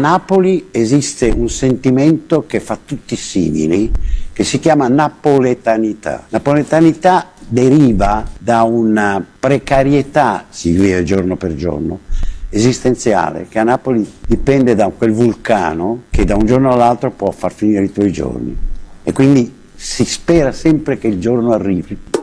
Napoli esiste un sentimento che fa tutti simili, che si chiama napoletanità. Napoletanità deriva da una precarietà, si vive giorno per giorno, esistenziale, che a Napoli dipende da quel vulcano che da un giorno all'altro può far finire i tuoi giorni. E quindi si spera sempre che il giorno arrivi.